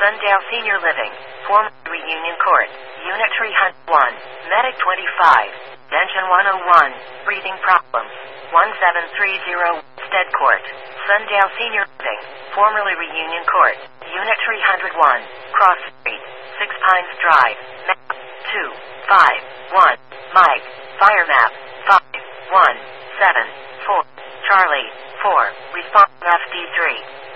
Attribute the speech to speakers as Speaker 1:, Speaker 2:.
Speaker 1: Sundale Senior Living, former Reunion Court, Unit 301, Medic 25, Extension 101, breathing problems, 1730, Stead Court, Sundale Senior Living, formerly Reunion Court, Unit 301, Cross Street, Six Pines Drive, map 251, Mike, fire map 5174, Charlie 4, responding FD3.